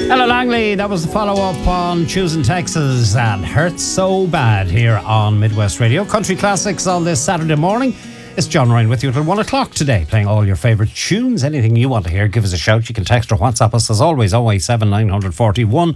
Ella Langley, that was the follow-up on Choosing Texas and Hurts So Bad here on Midwest Radio. Country classics on this Saturday morning. It's John Ryan with you till 1 o'clock today, playing all your favourite tunes. Anything you want to hear, give us a shout. You can text or WhatsApp us as always, 087 941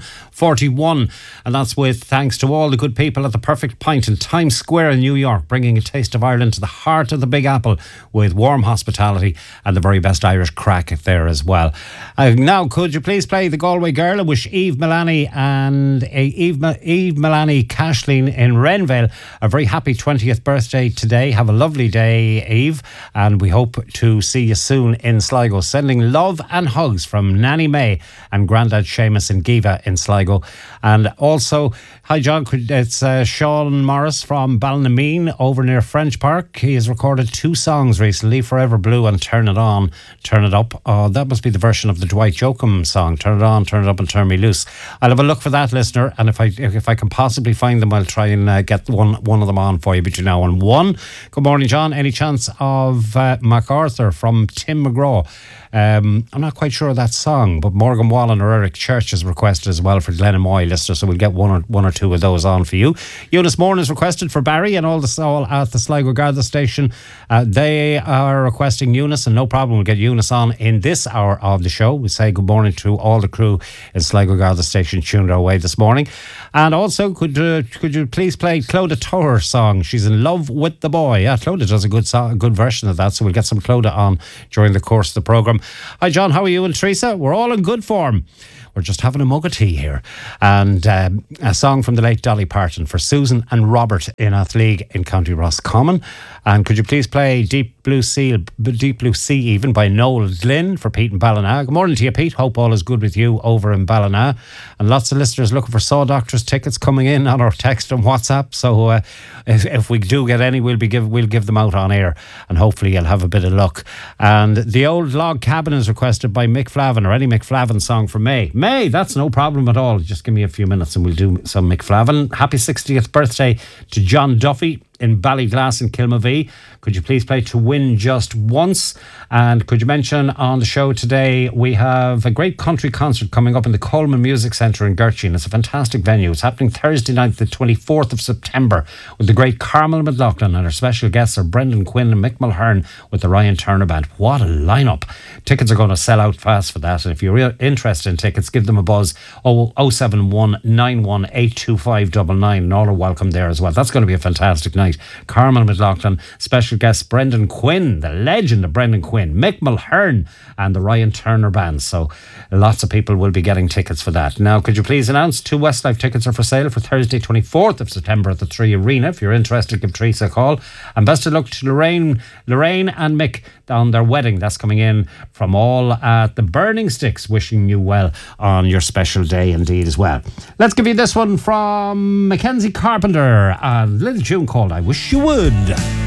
41. And that's with thanks to all the good people at The Perfect Pint in Times Square in New York, bringing a taste of Ireland to the heart of the Big Apple with warm hospitality and the very best Irish crack there as well. Now, could you please play the Galway Girl? I wish Eve Milani and Eve Milani Cashleen in Renville a very happy 20th birthday today. Have a lovely day, Eve, and we hope to see you soon in Sligo. Sending love and hugs from Nanny May and Grandad Seamus and Giva in Sligo. And also, hi John, it's Sean Morris from Ballinameen over near French Park. He has recorded 2 songs recently, Forever Blue and Turn It On, Turn It Up. That must be the version of the Dwight Yoakam song, Turn It On, Turn It Up and Turn Me Loose. I'll have a look for that, listener, and if I can possibly find them, I'll try and get one of them on for you between now and 1. Good morning, John. Any chance of MacArthur from Tim McGraw? I'm not quite sure of that song, but Morgan Wallen or Eric Church has requested as well for Glenn and Moy, listener, so we'll get one or two of those on for you. Eunice Moore is requested for Barry and all at the Sligo Garda station. They are requesting Eunice, and no problem, we'll get Eunice on in this hour of the show. We say good morning to all the crew in Sligo Garda station tuned our way this morning. And also, could you please play Clodagh Toher's song, She's in Love with the Boy? Yeah, Clodagh does a good version of that, so we'll get some Clodagh on during the course of the programme. Hi John, how are you and Teresa? We're all in good form. We're just having a mug of tea here. And a song from the late Dolly Parton for Susan and Robert in Athleague in County Roscommon. And could you please play Deep Blue Sea even by Noel Glynn for Pete in Ballina. Good morning to you, Pete. Hope all is good with you over in Ballina. And lots of listeners looking for Saw Doctors tickets coming in on our text and WhatsApp. So if we do get any, we'll give them out on air, and hopefully you'll have a bit of luck. And the Old Log Cabin is requested by Mick Flavin, or any Mick Flavin song from May. May, that's no problem at all. Just give me a few minutes and we'll do some Mick Flavin. Happy 60th birthday to John Duffy in Ballyglass in Kilmavee. Could you please play To Win Just Once? And could you mention on the show today, we have a great country concert coming up in the Coleman Music Centre in Gertrude. It's a fantastic venue. It's happening Thursday night, the 24th of September, with the great Carmel McLaughlin, and our special guests are Brendan Quinn and Mick Mulhern with the Ryan Turner Band. What a lineup. Tickets are going to sell out fast for that, and if you're interested in tickets, give them a buzz, 071 9182599, and all are welcome there as well. That's going to be a fantastic night. Carmel McLaughlin, special guest Brendan Quinn, the legend of Brendan Quinn, Mick Mulhern and the Ryan Turner Band. So lots of people will be getting tickets for that. Now, could you please announce 2 Westlife tickets are for sale for Thursday 24th of September at the 3 Arena. If you're interested, give Teresa a call. And best of luck to Lorraine and Mick on their wedding. That's coming in from all at the Burning Sticks, wishing you well on your special day indeed as well. Let's give you this one from Mackenzie Carpenter, a little tune called I Wish You Would.